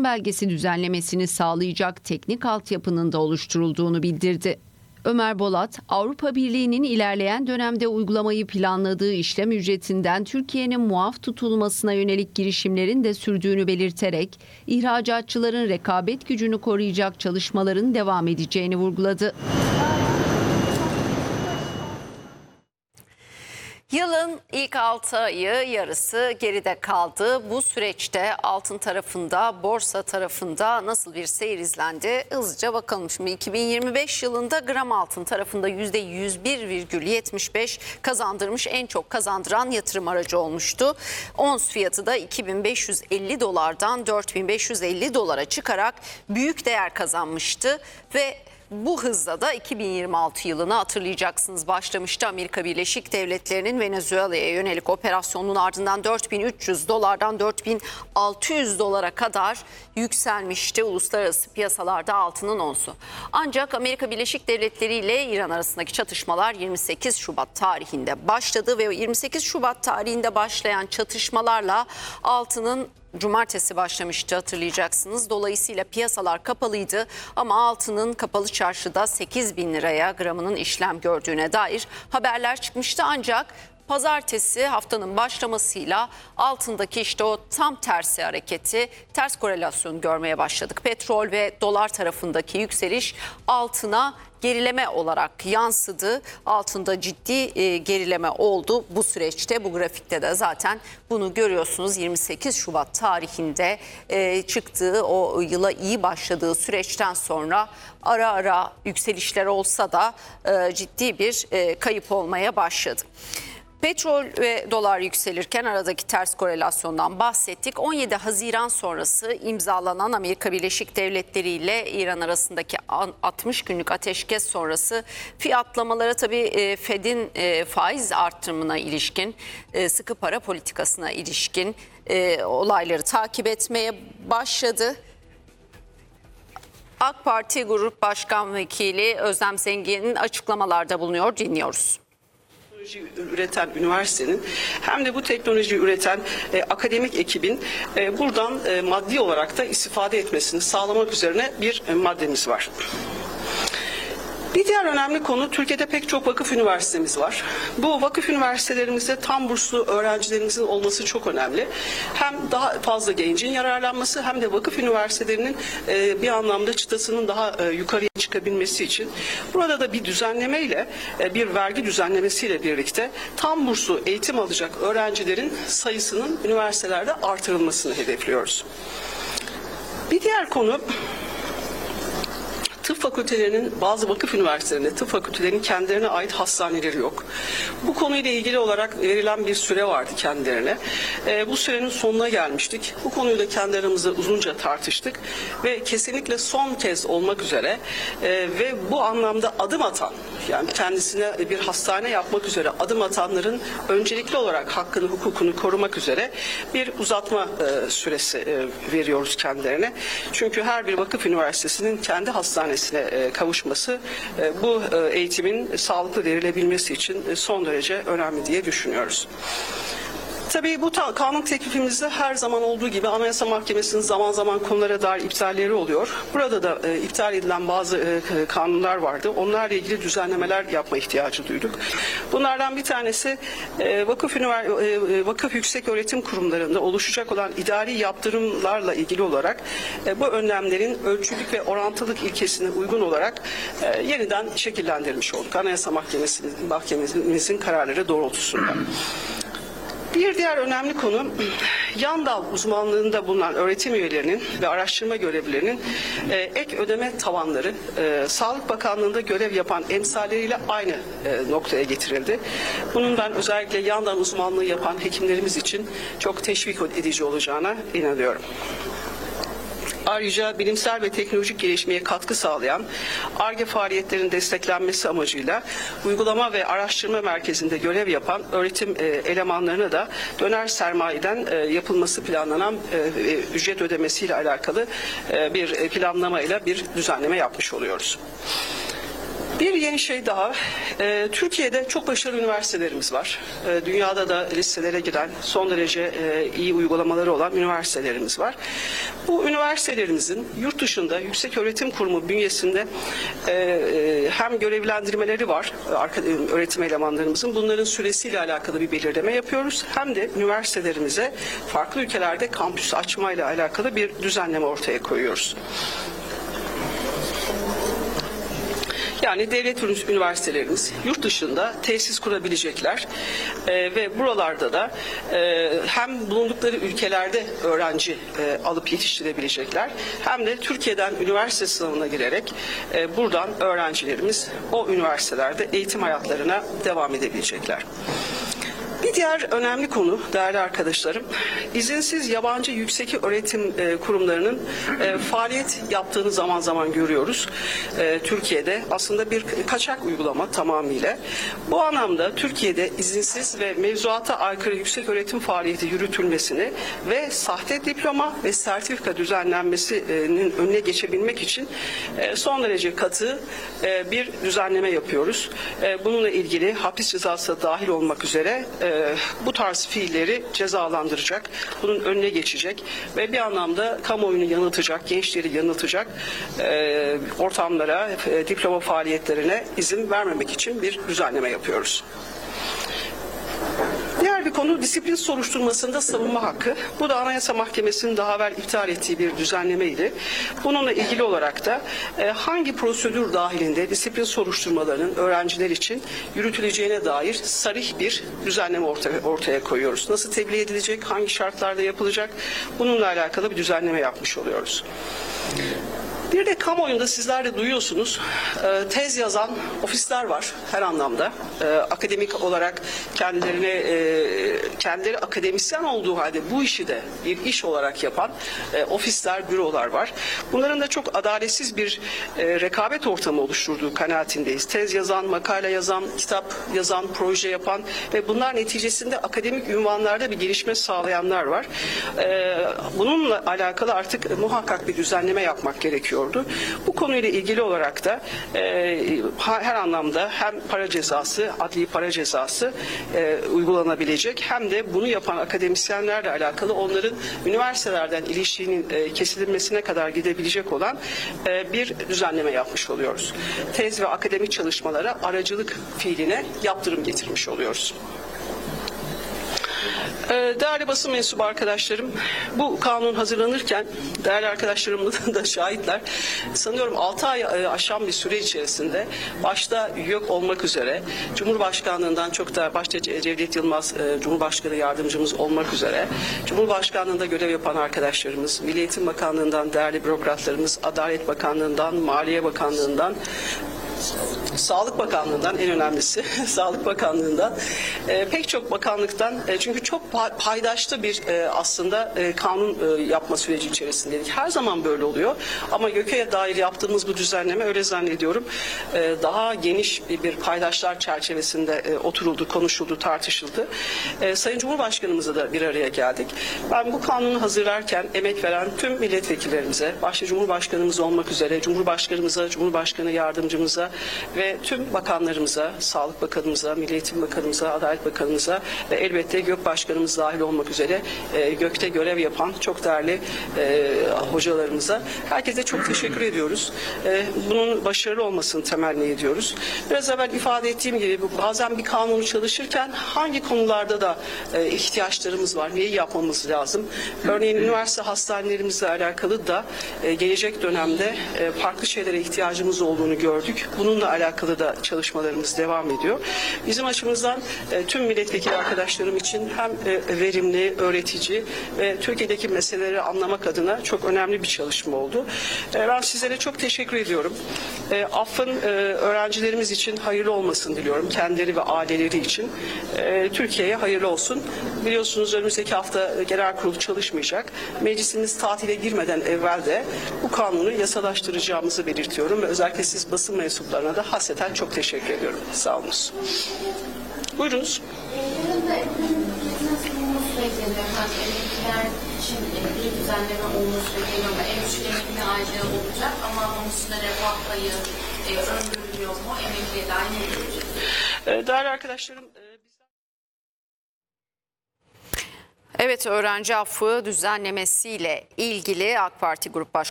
taşınım belgesi düzenlemesini sağlayacak teknik altyapının da oluşturulduğunu bildirdi. Ömer Bolat, Avrupa Birliği'nin ilerleyen dönemde uygulamayı planladığı işlem ücretinden Türkiye'nin muaf tutulmasına yönelik girişimlerin de sürdüğünü belirterek, ihracatçıların rekabet gücünü koruyacak çalışmaların devam edeceğini vurguladı. Yılın ilk 6 ayı yarısı geride kaldı. Bu süreçte altın tarafında, borsa tarafında nasıl bir seyir izlendi? Hızlıca bakalım. Şimdi 2025 yılında gram altın tarafında %101,75 kazandırmış, en çok kazandıran yatırım aracı olmuştu. Ons fiyatı da 2550 dolardan 4550 dolara çıkarak büyük değer kazanmıştı ve bu hızla da 2026 yılını hatırlayacaksınız başlamıştı. Amerika Birleşik Devletleri'nin Venezuela'ya yönelik operasyonunun ardından 4300 dolardan 4600 dolara kadar yükselmişti uluslararası piyasalarda altının onsu. Ancak Amerika Birleşik Devletleri ile İran arasındaki çatışmalar 28 Şubat tarihinde başladı ve 28 Şubat tarihinde başlayan çatışmalarla altının cumartesi başlamıştı, hatırlayacaksınız. Dolayısıyla piyasalar kapalıydı ama altının kapalı çarşıda 8.000 liraya gramının işlem gördüğüne dair haberler çıkmıştı. Ancak pazartesi haftanın başlamasıyla altındaki işte o tam tersi hareketi, ters korelasyon görmeye başladık. Petrol ve dolar tarafındaki yükseliş altına gerileme olarak yansıdı. Altında ciddi gerileme oldu bu süreçte. Bu grafikte de zaten bunu görüyorsunuz. 28 Şubat tarihinde çıktığı, o yıla iyi başladığı süreçten sonra ara ara yükselişler olsa da ciddi bir kayıp olmaya başladı. Petrol ve dolar yükselirken aradaki ters korelasyondan bahsettik. 17 Haziran sonrası imzalanan Amerika Birleşik Devletleri ile İran arasındaki 60 günlük ateşkes sonrası fiyatlamalara tabii Fed'in faiz artırımına ilişkin, sıkı para politikasına ilişkin olayları takip etmeye başladı. AK Parti Grup Başkan Vekili Özlem Zengin'in açıklamalarda bulunuyor, dinliyoruz. Teknoloji üreten üniversitenin hem de bu teknolojiyi üreten akademik ekibin buradan maddi olarak da istifade etmesini sağlamak üzerine bir maddemiz var. Bir diğer önemli konu, Türkiye'de pek çok vakıf üniversitemiz var. Bu vakıf üniversitelerimizde tam burslu öğrencilerimizin olması çok önemli. Hem daha fazla gencin yararlanması hem de vakıf üniversitelerinin bir anlamda çıtasının daha yukarıya çıkabilmesi için burada da bir düzenlemeyle, bir vergi düzenlemesiyle birlikte tam burslu eğitim alacak öğrencilerin sayısının üniversitelerde artırılmasını hedefliyoruz. Bir diğer konu, tıp fakültelerinin, bazı vakıf üniversitelerinde tıp fakültelerinin kendilerine ait hastaneleri yok. Bu konuyla ilgili olarak verilen bir süre vardı kendilerine. Bu sürenin sonuna gelmiştik. Bu konuyu da kendi aramızda uzunca tartıştık ve kesinlikle son kez olmak üzere ve bu anlamda adım atan, yani kendisine bir hastane yapmak üzere adım atanların öncelikli olarak hakkını, hukukunu korumak üzere bir uzatma süresi veriyoruz kendilerine. Çünkü her bir vakıf üniversitesinin kendi hastanesine kavuşması bu eğitimin sağlıklı verilebilmesi için son derece önemli diye düşünüyoruz. Tabii bu kanun teklifimizde her zaman olduğu gibi Anayasa Mahkemesi'nin zaman zaman konulara dair iptalleri oluyor. Burada da iptal edilen bazı kanunlar vardı. Onlarla ilgili düzenlemeler yapma ihtiyacı duyduk. Bunlardan bir tanesi vakıf yükseköğretim kurumlarında oluşacak olan idari yaptırımlarla ilgili olarak bu önlemlerin ölçülük ve orantılılık ilkesine uygun olarak yeniden şekillendirilmiş olduk. Anayasa Mahkememizin kararları doğrultusunda. Bir diğer önemli konu, yan dal uzmanlığında bulunan öğretim üyelerinin ve araştırma görevlilerinin ek ödeme tavanları Sağlık Bakanlığı'nda görev yapan emsalleriyle aynı noktaya getirildi. Bunun ben özellikle yan dal uzmanlığı yapan hekimlerimiz için çok teşvik edici olacağına inanıyorum. Ayrıca bilimsel ve teknolojik gelişmeye katkı sağlayan Ar-Ge faaliyetlerinin desteklenmesi amacıyla uygulama ve araştırma merkezinde görev yapan öğretim elemanlarına da döner sermayeden yapılması planlanan ücret ödemesiyle alakalı bir planlamayla bir düzenleme yapmış oluyoruz. Bir yeni şey daha. Türkiye'de çok başarılı üniversitelerimiz var. Dünyada da listelere giren son derece iyi uygulamaları olan üniversitelerimiz var. Bu üniversitelerimizin yurt dışında Yükseköğretim Kurumu bünyesinde hem görevlendirmeleri var öğretim elemanlarımızın. Bunların süresiyle alakalı bir belirleme yapıyoruz. Hem de üniversitelerimize farklı ülkelerde kampüs açmayla alakalı bir düzenleme ortaya koyuyoruz. Yani devlet üniversitelerimiz yurt dışında tesis kurabilecekler ve buralarda da hem bulundukları ülkelerde öğrenci alıp yetiştirebilecekler hem de Türkiye'den üniversite sınavına girerek buradan öğrencilerimiz o üniversitelerde eğitim hayatlarına devam edebilecekler. Bir diğer önemli konu değerli arkadaşlarım, izinsiz yabancı yüksek öğretim kurumlarının faaliyet yaptığını zaman zaman görüyoruz. Türkiye'de aslında bir kaçak uygulama tamamıyla. Bu anlamda Türkiye'de izinsiz ve mevzuata aykırı yüksek öğretim faaliyeti yürütülmesini ve sahte diploma ve sertifika düzenlenmesinin önüne geçebilmek için son derece katı bir düzenleme yapıyoruz. Bununla ilgili hapis cezası dahil olmak üzere bu tarz fiilleri cezalandıracak, bunun önüne geçecek ve bir anlamda kamuoyunu yanıltacak, gençleri yanıltacak ortamlara, diploma faaliyetlerine izin vermemek için bir düzenleme yapıyoruz. Diğer bir konu disiplin soruşturmasında savunma hakkı. Bu da Anayasa Mahkemesi'nin daha evvel iptal ettiği bir düzenlemeydi. Bununla ilgili olarak da hangi prosedür dahilinde disiplin soruşturmalarının öğrenciler için yürütüleceğine dair sarih bir düzenleme ortaya koyuyoruz. Nasıl tebliğ edilecek, hangi şartlarda yapılacak, bununla alakalı bir düzenleme yapmış oluyoruz. Bir de kamuoyunda sizler de duyuyorsunuz, tez yazan ofisler var her anlamda. Akademik olarak kendileri akademisyen olduğu halde bu işi de bir iş olarak yapan ofisler, bürolar var. Bunların da çok adaletsiz bir rekabet ortamı oluşturduğu kanaatindeyiz. Tez yazan, makale yazan, kitap yazan, proje yapan ve bunlar neticesinde akademik ünvanlarda bir gelişme sağlayanlar var. Bununla alakalı artık muhakkak bir düzenleme yapmak gerekiyor. Bu konuyla ilgili olarak da her anlamda hem para cezası, adli para cezası uygulanabilecek hem de bunu yapan akademisyenlerle alakalı onların üniversitelerden ilişkinin kesilmesine kadar gidebilecek olan bir düzenleme yapmış oluyoruz. Tez ve akademik çalışmalara aracılık fiiline yaptırım getirmiş oluyoruz. Değerli basın mensubu arkadaşlarım, bu kanun hazırlanırken değerli arkadaşlarım da şahitler, sanıyorum 6 ay aşan bir süre içerisinde başta YÖK olmak üzere Cumhurbaşkanlığından çok da başta Cevdet Yılmaz Cumhurbaşkanı yardımcımız olmak üzere Cumhurbaşkanlığında görev yapan arkadaşlarımız, Milli Eğitim Bakanlığından değerli bürokratlarımız, Adalet Bakanlığından, Maliye Bakanlığından, Sağlık Bakanlığı'ndan en önemlisi Sağlık Bakanlığı'ndan pek çok bakanlıktan çünkü çok paydaşlı bir aslında kanun yapma süreci içerisindeydik. Her zaman böyle oluyor ama YÖK'e dair yaptığımız bu düzenleme öyle zannediyorum daha geniş bir paydaşlar çerçevesinde oturuldu, konuşuldu, tartışıldı. Sayın Cumhurbaşkanımızla da bir araya geldik. Ben bu kanunu hazırlarken emek veren tüm milletvekillerimize, başta Cumhurbaşkanımız olmak üzere Cumhurbaşkanımıza, Cumhurbaşkanı yardımcımıza ve tüm bakanlarımıza, Sağlık Bakanımıza, Milli Eğitim Bakanımıza, Adalet Bakanımıza ve elbette GÖK Başkanımız dahil olmak üzere GÖK'te görev yapan çok değerli hocalarımıza herkese çok teşekkür ediyoruz. Bunun başarılı olmasını temenni ediyoruz. Biraz evvel ifade ettiğim gibi bazen bir kanunu çalışırken hangi konularda da ihtiyaçlarımız var, neyi yapmamız lazım? Örneğin üniversite hastanelerimizle alakalı da gelecek dönemde farklı şeylere ihtiyacımız olduğunu gördük. Bununla alakalı da çalışmalarımız devam ediyor. Bizim açımızdan tüm milletvekili arkadaşlarım için hem verimli, öğretici ve Türkiye'deki meseleleri anlamak adına çok önemli bir çalışma oldu. Ben sizlere çok teşekkür ediyorum. Affın öğrencilerimiz için hayırlı olmasını diliyorum. Kendileri ve aileleri için. Türkiye'ye hayırlı olsun. Biliyorsunuz önümüzdeki hafta genel kurulu çalışmayacak. Meclisimiz tatile girmeden evvel de bu kanunu yasalaştıracağımızı belirtiyorum ve özellikle siz basın mensuplarına da hasreten çok teşekkür ediyorum. Sağ olunuz. Buyurunuz. Emekliler için bir düzenleme olması bekleniyor ama en düşük emekli aylığı olacak ama onun üstüne refah payı öngörülüyor mu? Emekliye dair ne göreceğiz? Değerli arkadaşlarım, Evet, öğrenci affı düzenlemesiyle ilgili AK Parti Grup Başkanı